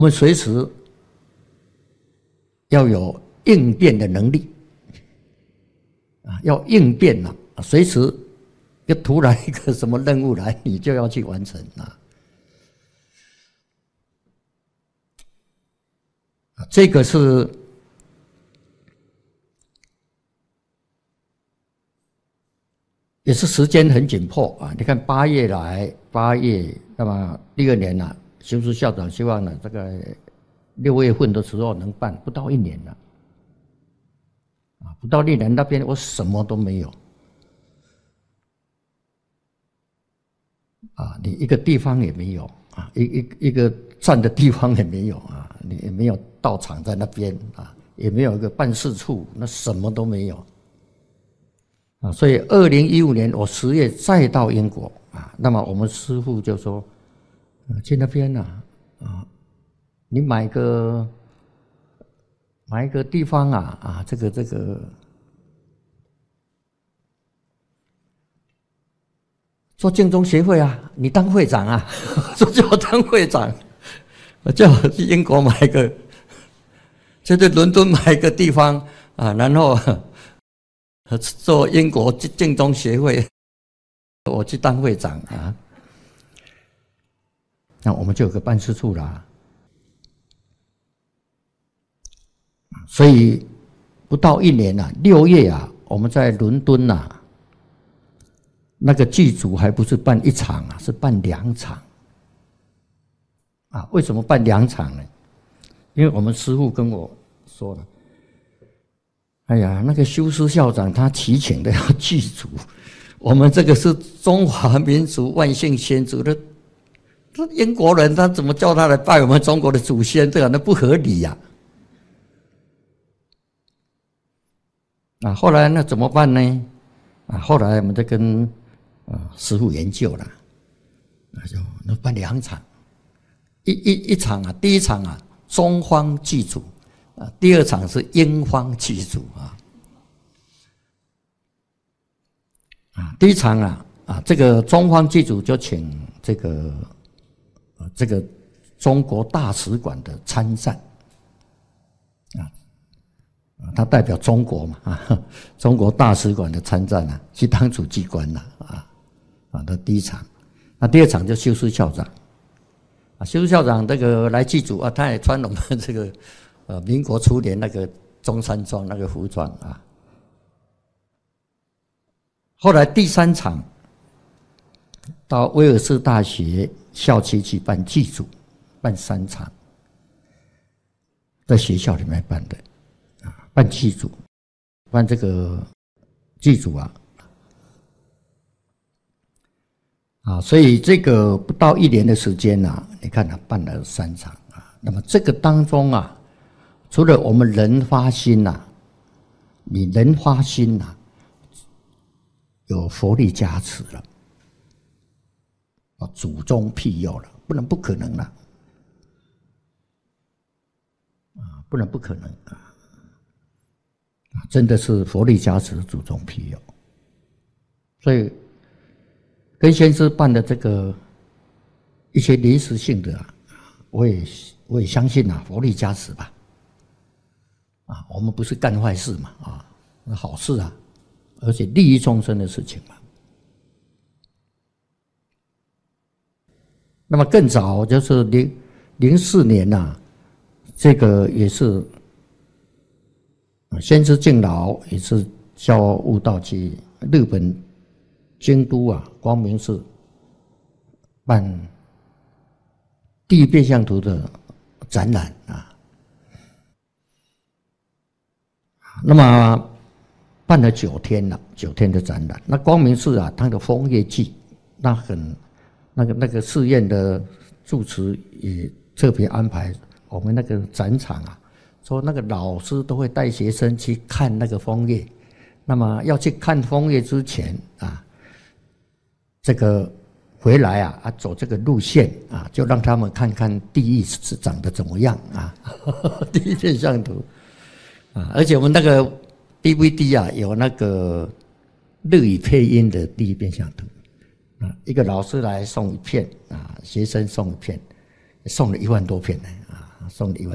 我们随时要有应变的能力要应变随时要突然一个什么任务来，你就要去完成这个是也是时间很紧迫你看8月，那么第2年修士校长希望大概6月份的时候能办，不到1年了不到1年，那边我什么都没有你一个地方也没有一个站的地方也没有你也没有道场在那边也没有一个办事处，那什么都没有所以2015年我10月再到英国那么我们师父就说去那边你买个地方这个做净宗协会你当会长说叫我当会长，我叫我去英国买个，就在伦敦买个地方然后做英国净宗协会，我去当会长那我们就有个办事处啦。所以不到1年6月我们在伦敦那个祭祖还不是办1场是办2场为什么办2场呢？因为我们师父跟我说了，哎呀，那个修师校长他祈请的要祭祖，我们这个是中华民族万姓先祖的，这英国人他怎么叫他来拜我们中国的祖先？这那不合理后来那怎么办呢？后来我们就跟师父研究了，就办2场，一场第1场中方祭祖第2场是英方祭祖第1场这个中方祭祖就请这个中国大使馆的参赞他代表中国嘛中国大使馆的参赞去当主祭官那第1场，那第2场就修师校长修师校长这个来祭祖他也穿我们这个民国初年那个中山装那个服装后来第3场到威尔士大学校区去办祭祖，办3场，在学校里面办的办祭祖，办这个祭祖所以这个不到1年的时间你看办了3场那么这个当中除了我们人发心你人发心有佛力加持了祖宗庇佑了，不可能了不可能真的是佛力加持，祖宗庇佑。所以跟先师办的这个一些临时性的我也相信佛力加持吧我们不是干坏事嘛好事而且利益众生的事情嘛。那么更早就是04年这个也是先师敬老也是教悟道去日本京都光明寺办第一变相图的展览那么办了9天了，9天的展览。那光明寺它的枫叶季，那个寺院的住持也特别安排我们那个展场说那个老师都会带学生去看那个枫叶。那么要去看枫叶之前这个回来走这个路线就让他们看看地狱是长得怎么样第一变相图而且我们那个 DVD 有那个日语配音的第一变相图一个老师来送1片学生送1片，送了1万多片呢送礼物。